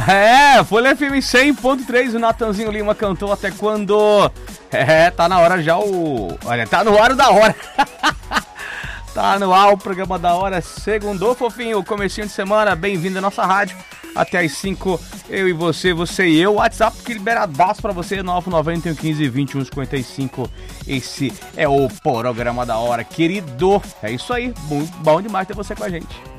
Folha FM 100.3, o Natanzinho Lima cantou Até Quando. Tá na hora já Olha, tá no ar da hora. Tá no ar o programa da hora. Segundou, fofinho, comecinho de semana. Bem-vindo à nossa rádio. Até às 5, eu e você e eu. WhatsApp que liberadaço pra você, 991 15 21 55. Esse é o programa da hora, querido. É isso aí, bom demais ter você com a gente.